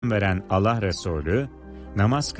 veren Allah Resulü, namaz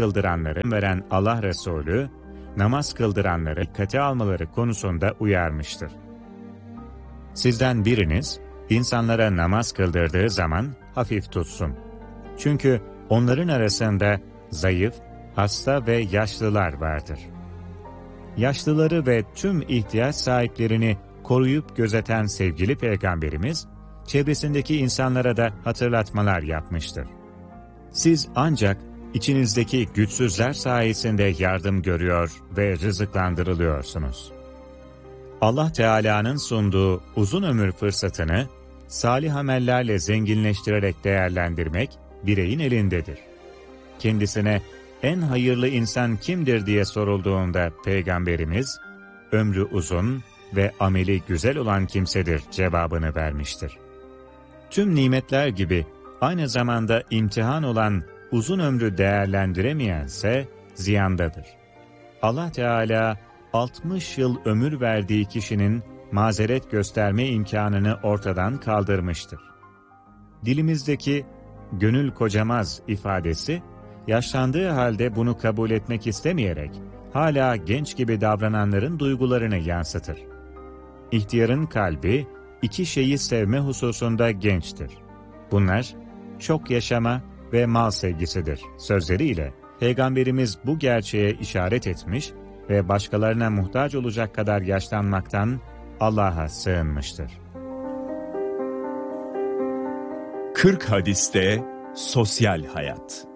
kıldıranları dikkate almaları konusunda uyarmıştır. Sizden biriniz, insanlara namaz kıldırdığı zaman hafif tutsun. Çünkü onların arasında zayıf, hasta ve yaşlılar vardır. Yaşlıları ve tüm ihtiyaç sahiplerini koruyup gözeten sevgili Peygamberimiz, çevresindeki insanlara da hatırlatmalar yapmıştır. Siz ancak içinizdeki güçsüzler sayesinde yardım görüyor ve rızıklandırılıyorsunuz. Allah Teala'nın sunduğu uzun ömür fırsatını salih amellerle zenginleştirerek değerlendirmek bireyin elindedir. Kendisine en hayırlı insan kimdir diye sorulduğunda Peygamberimiz, ömrü uzun ve ameli güzel olan kimsedir cevabını vermiştir. Tüm nimetler gibi aynı zamanda imtihan olan uzun ömrü değerlendiremeyense ziyandadır. Allah Teala 60 yıl ömür verdiği kişinin mazeret gösterme imkanını ortadan kaldırmıştır. Dilimizdeki "gönül kocamaz" ifadesi, yaşlandığı halde bunu kabul etmek istemeyerek hala genç gibi davrananların duygularını yansıtır. İhtiyarın kalbi iki şeyi sevme hususunda gençtir. Bunlar çok yaşama ve mal sevgisidir sözleriyle Peygamberimiz bu gerçeğe işaret etmiş ve başkalarına muhtaç olacak kadar yaşlanmaktan Allah'a sığınmıştır. 40 hadiste sosyal hayat.